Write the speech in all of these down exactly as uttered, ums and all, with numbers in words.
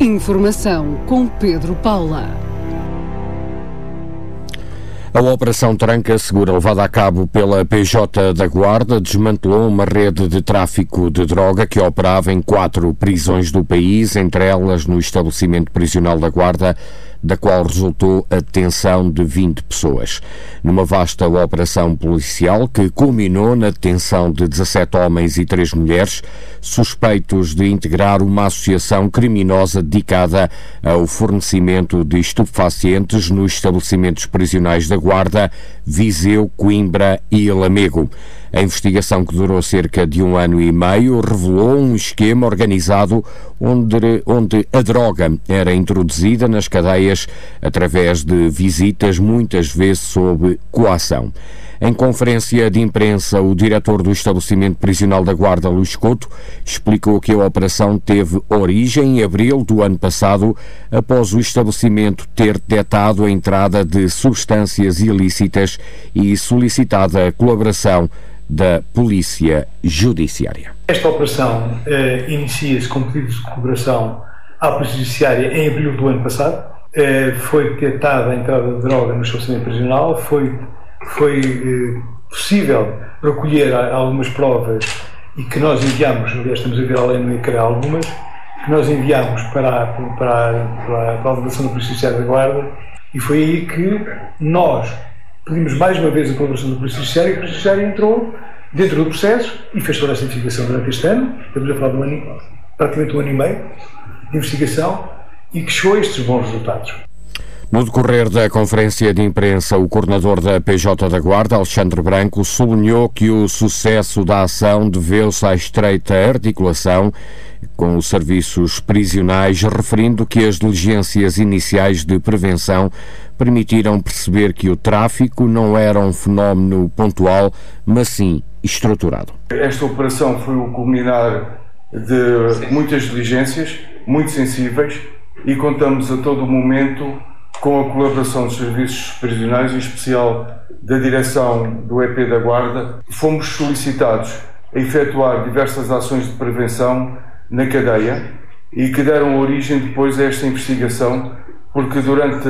Informação com Pedro Paula. A Operação Tranca Segura, levada a cabo pela P J da Guarda, desmantelou uma rede de tráfico de droga que operava em quatro prisões do país, entre elas no estabelecimento prisional da Guarda, da qual resultou a detenção de vinte pessoas. Numa vasta operação policial que culminou na detenção de dezassete homens e três mulheres, suspeitos de integrar uma associação criminosa dedicada ao fornecimento de estupefacientes nos estabelecimentos prisionais da Guarda, Viseu, Coimbra e Lamego. A investigação, que durou cerca de um ano e meio, revelou um esquema organizado onde, onde a droga era introduzida nas cadeias através de visitas, muitas vezes sob coação. Em conferência de imprensa, o diretor do estabelecimento prisional da Guarda, Luís Couto, explicou que a operação teve origem em abril do ano passado, após o estabelecimento ter detectado a entrada de substâncias ilícitas e solicitada a colaboração da Polícia Judiciária. Esta operação eh, inicia-se com pedido de colaboração à Polícia Judiciária em abril do ano passado. Eh, foi detectada a entrada de droga no estabelecimento prisional, foi, foi eh, possível recolher algumas provas e que nós enviamos, aliás estamos a ver além no ecrã algumas, que nós enviamos para, para, para, para a delegação da Polícia Judiciária da Guarda, e foi aí que nós pedimos mais uma vez a colaboração da Polícia Judiciária e a Polícia Judiciária entrou dentro do processo e fez toda essa investigação durante este ano. Estamos a falar de um ano, praticamente um ano e meio de investigação, e que chegou a estes bons resultados. No decorrer da conferência de imprensa, o coordenador da P J da Guarda, Alexandre Branco, sublinhou que o sucesso da ação deveu-se à estreita articulação com os serviços prisionais, referindo que as diligências iniciais de prevenção permitiram perceber que o tráfico não era um fenómeno pontual, mas sim estruturado. Esta operação foi o culminar de muitas diligências, muito sensíveis, e contamos a todo momento com a colaboração dos serviços prisionais, em especial da direção do E P da Guarda. Fomos solicitados a efetuar diversas ações de prevenção na cadeia e que deram origem depois a esta investigação, porque durante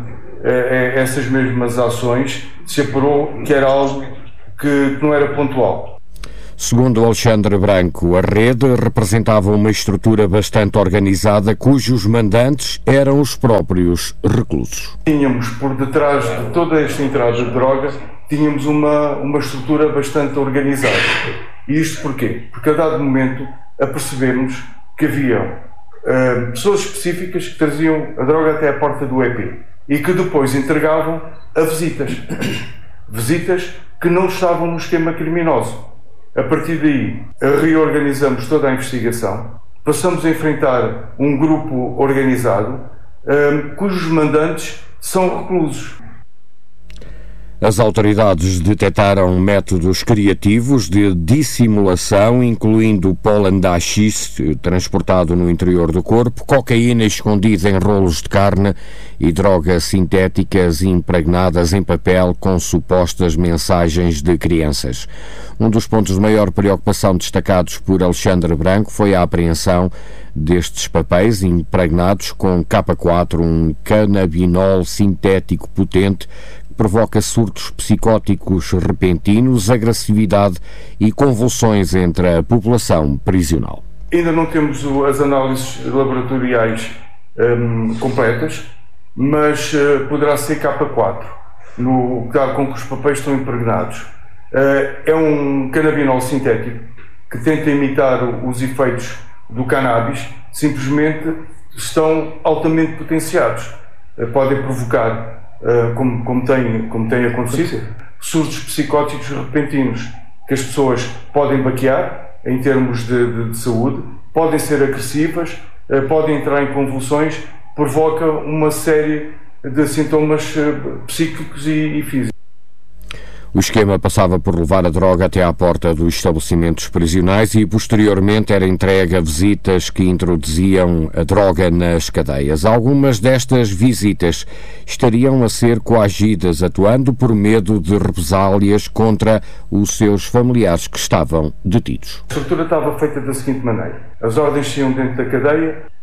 eh, essas mesmas ações se apurou que era algo que não era pontual. Segundo Alexandre Branco, a rede representava uma estrutura bastante organizada, cujos mandantes eram os próprios reclusos. Tínhamos por detrás de toda esta entrada de droga, tínhamos uma, uma estrutura bastante organizada. E isto porquê? Porque a dado momento apercebemos que havia uh, pessoas específicas que traziam a droga até a porta do E P e que depois entregavam a visitas. Visitas que não estavam no esquema criminoso. A partir daí, reorganizamos toda a investigação, passamos a enfrentar um grupo organizado, um, cujos mandantes são reclusos. As autoridades detectaram métodos criativos de dissimulação, incluindo pólen de haxixe transportado no interior do corpo, cocaína escondida em rolos de carne e drogas sintéticas impregnadas em papel com supostas mensagens de crianças. Um dos pontos de maior preocupação destacados por Alexandre Branco foi a apreensão destes papéis impregnados com K quatro, um canabinol sintético potente que provoca surtos psicóticos repentinos, agressividade e convulsões entre a população prisional. Ainda não temos as análises laboratoriais um, completas, mas uh, poderá ser K quatro, no caso com que os papéis estão impregnados. Uh, é um canabinol sintético que tenta imitar os efeitos do cannabis, simplesmente estão altamente potenciados. Uh, podem provocar, uh, como, como, tem, como tem acontecido, surtos psicóticos repentinos, que as pessoas podem baquear em termos de, de, de saúde, podem ser agressivas, uh, podem entrar em convulsões, provoca uma série de sintomas uh, psíquicos e, e físicos. O esquema passava por levar a droga até à porta dos estabelecimentos prisionais e, posteriormente, era entregue a visitas que introduziam a droga nas cadeias. Algumas destas visitas estariam a ser coagidas, atuando por medo de represálias contra os seus familiares que estavam detidos. A estrutura estava feita da seguinte maneira: as ordens saíam dentro da cadeia,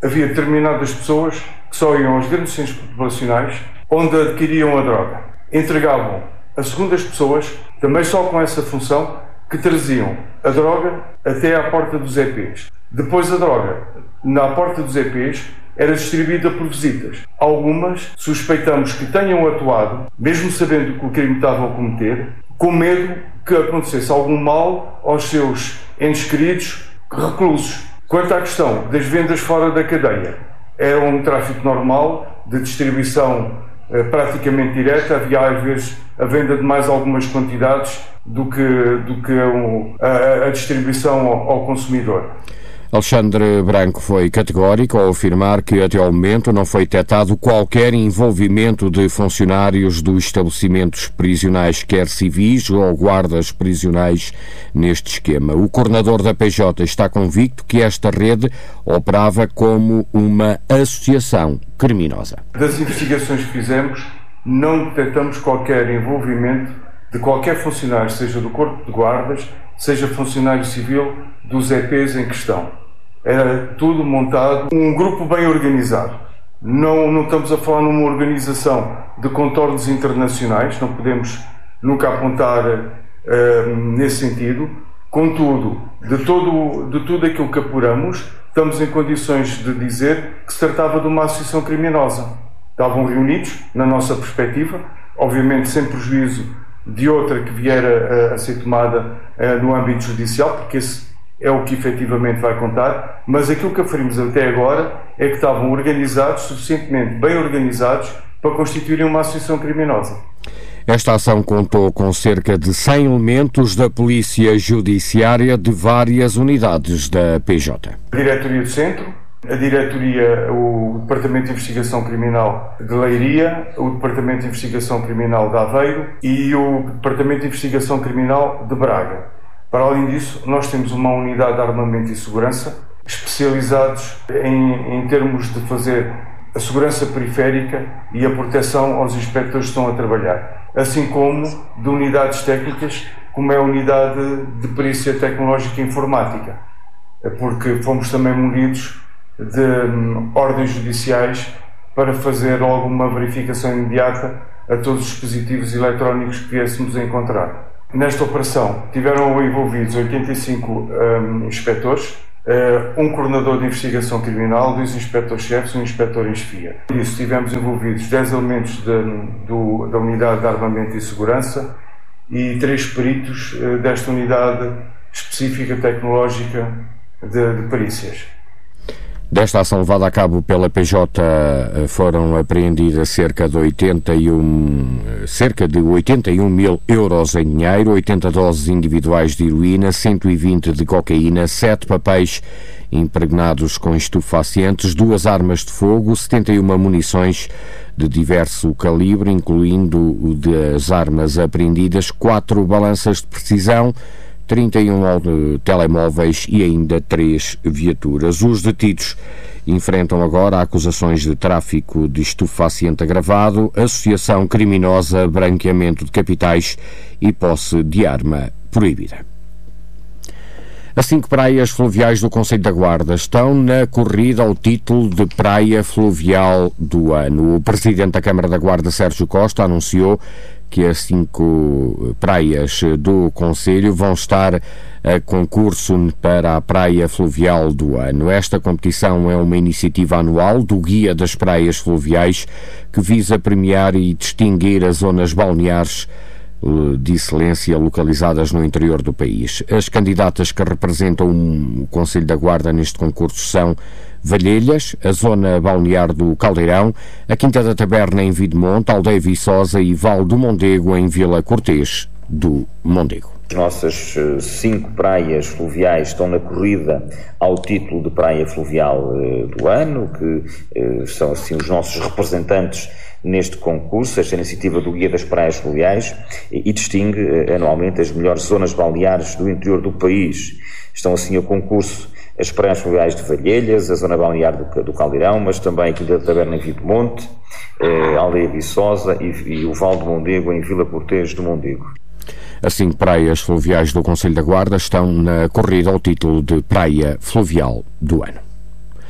havia determinadas pessoas que só iam aos grandes centros populacionais onde adquiriam a droga. Entregavam a segundas pessoas, também só com essa função, que traziam a droga até à porta dos E Pês. Depois a droga, na porta dos E Pês, era distribuída por visitas. Algumas suspeitamos que tenham atuado, mesmo sabendo que o crime estavam a cometer, com medo que acontecesse algum mal aos seus entes queridos reclusos. Quanto à questão das vendas fora da cadeia, era um tráfico normal, de distribuição eh, praticamente direta. Havia às vezes a venda de mais algumas quantidades do que, do que um, a, a distribuição ao, ao consumidor. Alexandre Branco foi categórico ao afirmar que até ao momento não foi detectado qualquer envolvimento de funcionários dos estabelecimentos prisionais, quer civis ou guardas prisionais, neste esquema. O coordenador da P J está convicto que esta rede operava como uma associação criminosa. Das investigações que fizemos, não detectamos qualquer envolvimento de qualquer funcionário, seja do Corpo de Guardas, seja funcionário civil dos E Pês em questão. Era tudo montado, um grupo bem organizado. Não, não estamos a falar numa organização de contornos internacionais, não podemos nunca apontar uh, nesse sentido. Contudo, de, todo, de tudo aquilo que apuramos, estamos em condições de dizer que se tratava de uma associação criminosa. Estavam reunidos, na nossa perspectiva, obviamente sem prejuízo de outra que vier a, a ser tomada uh, no âmbito judicial, porque esse é o que efetivamente vai contar, mas aquilo que aferimos até agora é que estavam organizados, suficientemente bem organizados, para constituírem uma associação criminosa. Esta ação contou com cerca de cem elementos da Polícia Judiciária de várias unidades da P J. A Diretoria do Centro, a Diretoria, o Departamento de Investigação Criminal de Leiria, o Departamento de Investigação Criminal de Aveiro e o Departamento de Investigação Criminal de Braga. Para além disso, nós temos uma unidade de armamento e segurança especializados em, em termos de fazer a segurança periférica e a proteção aos inspectores que estão a trabalhar, assim como de unidades técnicas, como é a unidade de perícia tecnológica e informática, porque fomos também munidos de um, ordens judiciais para fazer alguma verificação imediata a todos os dispositivos eletrónicos que viéssemos a encontrar. Nesta operação tiveram envolvidos oitenta e cinco um, inspectores, uh, um coordenador de investigação criminal, dois inspectores-chefes e um inspetor em chefia. Por isso tivemos envolvidos dez elementos de, do, da unidade de armamento e segurança e três peritos uh, desta unidade específica tecnológica de, de perícias. Desta ação levada a cabo pela P J foram apreendidas cerca de oitenta e um, cerca de oitenta e um mil euros em dinheiro, oitenta doses individuais de heroína, cento e vinte de cocaína, sete papéis impregnados com estupefacientes, duas armas de fogo, setenta e uma munições de diverso calibre, incluindo o das armas apreendidas, quatro balanças de precisão, trinta e um telemóveis e ainda três viaturas. Os detidos enfrentam agora acusações de tráfico de estupefaciente agravado, associação criminosa, branqueamento de capitais e posse de arma proibida. As cinco praias fluviais do Concelho da Guarda estão na corrida ao título de Praia Fluvial do Ano. O Presidente da Câmara da Guarda, Sérgio Costa, anunciou que as cinco praias do Concelho vão estar a concurso para a Praia Fluvial do Ano. Esta competição é uma iniciativa anual do Guia das Praias Fluviais que visa premiar e distinguir as zonas balneares de excelência localizadas no interior do país. As candidatas que representam o Concelho da Guarda neste concurso são Valhelhas, a zona balnear do Caldeirão, a Quinta da Taberna em Videmonte, Aldeia Viçosa e Val do Mondego em Vila Cortês do Mondego. As nossas cinco praias fluviais estão na corrida ao título de Praia Fluvial do Ano, que são assim os nossos representantes neste concurso. Esta iniciativa do Guia das Praias Fluviais e distingue anualmente as melhores zonas balneares do interior do país. Estão assim ao concurso as praias fluviais de Valhelhas, a zona balnear do, do Caldeirão, mas também a Quinta da Taberna em Videmonte, a Aldeia Viçosa e, e o Val do Mondego em Vila Cortês do Mondego. As cinco praias fluviais do Concelho da Guarda estão na corrida ao título de Praia Fluvial do Ano.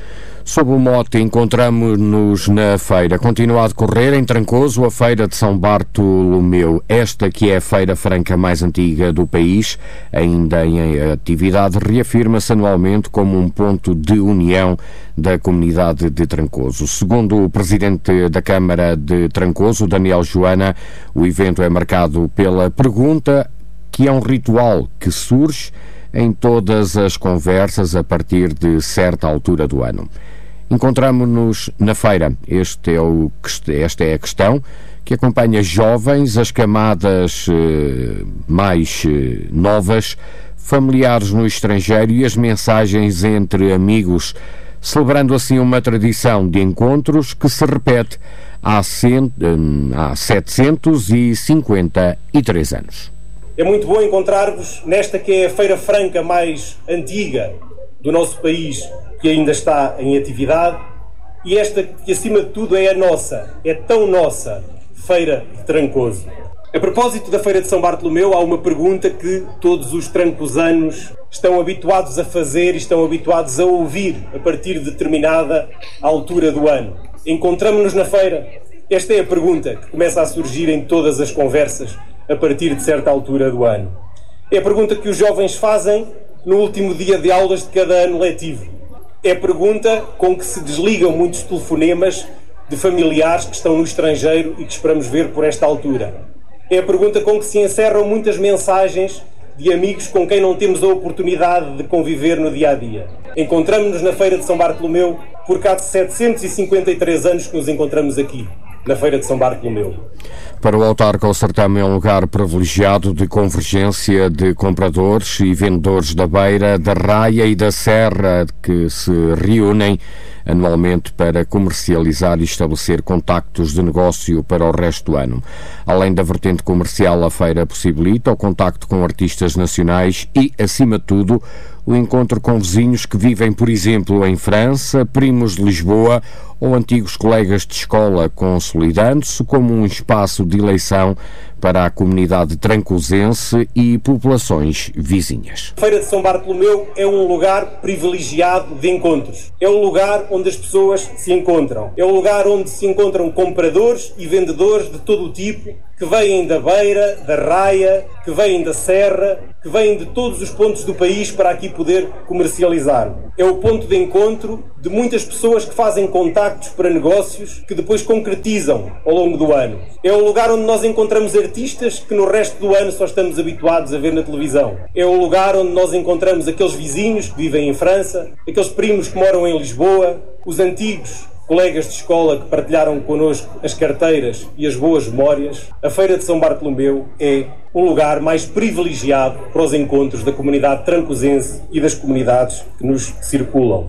Sob o mote Encontramo-nos na feira, continua a decorrer em Trancoso a Feira de São Bartolomeu, esta que é a feira franca mais antiga do país, ainda em atividade, reafirma-se anualmente como um ponto de união da comunidade de Trancoso. Segundo o presidente da Câmara de Trancoso, Daniel Joana, o evento é marcado pela pergunta, que é um ritual que surge em todas as conversas a partir de certa altura do ano. Encontramo-nos na feira. Este é o, esta é a questão que acompanha jovens, as camadas eh, mais eh, novas, familiares no estrangeiro e as mensagens entre amigos, celebrando assim uma tradição de encontros que se repete há, cento, há setecentos e cinquenta e três anos. É muito bom encontrar-vos nesta que é a feira franca mais antiga do nosso país, que ainda está em atividade, e esta que acima de tudo é a nossa, é tão nossa, Feira de Trancoso. A propósito da Feira de São Bartolomeu, há uma pergunta que todos os trancosanos estão habituados a fazer e estão habituados a ouvir a partir de determinada altura do ano. Encontramo-nos na feira? Esta é a pergunta que começa a surgir em todas as conversas a partir de certa altura do ano. É a pergunta que os jovens fazem no último dia de aulas de cada ano letivo. É a pergunta com que se desligam muitos telefonemas de familiares que estão no estrangeiro e que esperamos ver por esta altura. É a pergunta com que se encerram muitas mensagens de amigos com quem não temos a oportunidade de conviver no dia-a-dia. Encontramo-nos na Feira de São Bartolomeu porque há setecentos e cinquenta e três anos que nos encontramos aqui, na Feira de São Bartolomeu. Para o autarca, o certame é um lugar privilegiado de convergência de compradores e vendedores da Beira, da Raia e da Serra, que se reúnem anualmente para comercializar e estabelecer contactos de negócio para o resto do ano. Além da vertente comercial, a feira possibilita o contacto com artistas nacionais e, acima de tudo, o encontro com vizinhos que vivem, por exemplo, em França, primos de Lisboa ou antigos colegas de escola, consolidando-se como um espaço de eleição para a comunidade trancosense e populações vizinhas. A Feira de São Bartolomeu é um lugar privilegiado de encontros. É um lugar onde as pessoas se encontram. É um lugar onde se encontram compradores e vendedores de todo o tipo, que vêm da Beira, da Raia, que vêm da Serra, que vêm de todos os pontos do país para aqui poder comercializar. É o ponto de encontro de muitas pessoas que fazem contactos para negócios que depois concretizam ao longo do ano. É o lugar onde nós encontramos artistas que no resto do ano só estamos habituados a ver na televisão. É o lugar onde nós encontramos aqueles vizinhos que vivem em França, aqueles primos que moram em Lisboa, os antigos colegas de escola que partilharam connosco as carteiras e as boas memórias. A Feira de São Bartolomeu é o lugar mais privilegiado para os encontros da comunidade trancosense e das comunidades que nos circulam.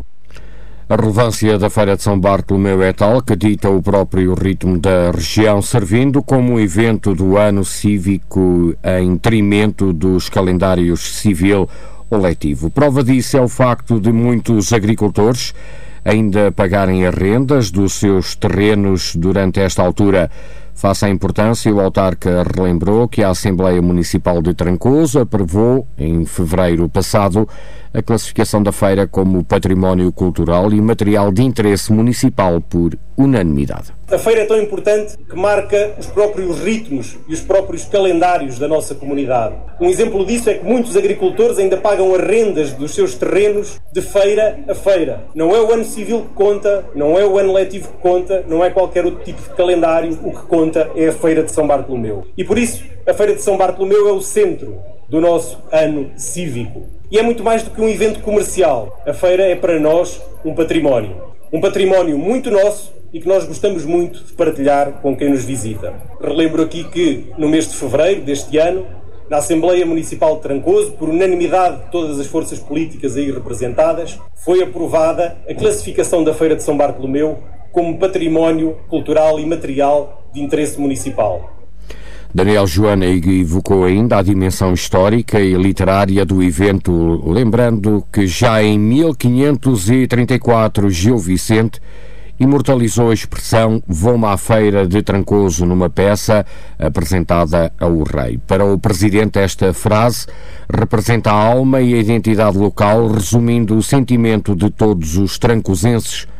A relevância da Feira de São Bartolomeu é tal que dita o próprio ritmo da região, servindo como evento do ano cívico em detrimento dos calendários civil ou letivo. Prova disso é o facto de muitos agricultores ainda pagarem as rendas dos seus terrenos durante esta altura. Face à importância, o autarca relembrou que a Assembleia Municipal de Trancoso aprovou, em fevereiro passado, a classificação da feira como património cultural e material de interesse municipal por unanimidade. A feira é tão importante que marca os próprios ritmos e os próprios calendários da nossa comunidade. Um exemplo disso é que muitos agricultores ainda pagam as rendas dos seus terrenos de feira a feira. Não é o ano civil que conta, não é o ano letivo que conta, não é qualquer outro tipo de calendário. O que conta é a Feira de São Bartolomeu. E por isso, a Feira de São Bartolomeu é o centro do nosso ano cívico. E é muito mais do que um evento comercial. A feira é para nós um património. Um património muito nosso e que nós gostamos muito de partilhar com quem nos visita. Relembro aqui que, no mês de fevereiro deste ano, na Assembleia Municipal de Trancoso, por unanimidade de todas as forças políticas aí representadas, foi aprovada a classificação da Feira de São Bartolomeu como património cultural e material de interesse municipal. Daniel Joana evocou ainda a dimensão histórica e literária do evento, lembrando que já em mil quinhentos e trinta e quatro Gil Vicente imortalizou a expressão "Vou-me à feira de Trancoso" numa peça apresentada ao rei. Para o presidente, esta frase representa a alma e a identidade local, resumindo o sentimento de todos os trancosenses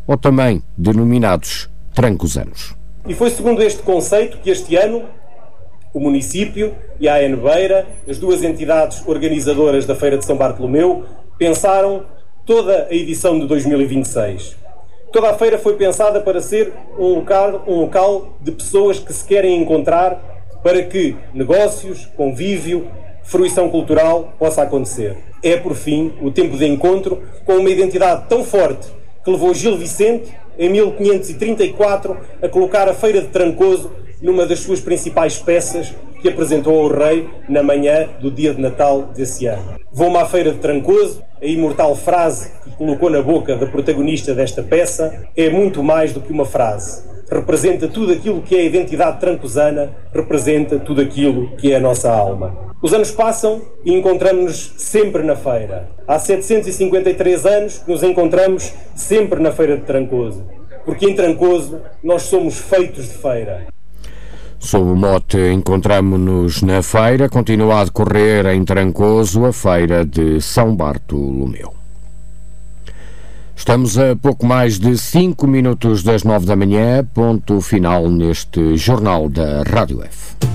ou também denominados trancosanos. E foi segundo este conceito que este ano o município e a AEN Beira, as duas entidades organizadoras da Feira de São Bartolomeu, pensaram toda a edição de dois mil e vinte e seis. Toda a feira foi pensada para ser um local, um local de pessoas que se querem encontrar para que negócios, convívio, fruição cultural possa acontecer. É, por fim, o tempo de encontro com uma identidade tão forte que levou Gil Vicente, em mil quinhentos e trinta e quatro, a colocar a Feira de Trancoso numa das suas principais peças que apresentou ao rei na manhã do dia de Natal desse ano. Vou-me à Feira de Trancoso, a imortal frase que colocou na boca da protagonista desta peça é muito mais do que uma frase. Representa tudo aquilo que é a identidade trancosana, representa tudo aquilo que é a nossa alma. Os anos passam e encontramos-nos sempre na feira. Há setecentos e cinquenta e três anos que nos encontramos sempre na Feira de Trancoso, porque em Trancoso nós somos feitos de feira. Sob o mote Encontramo-nos na Feira, continua a decorrer em Trancoso a Feira de São Bartolomeu. Estamos a pouco mais de cinco minutos das nove da manhã, ponto final neste Jornal da Rádio F.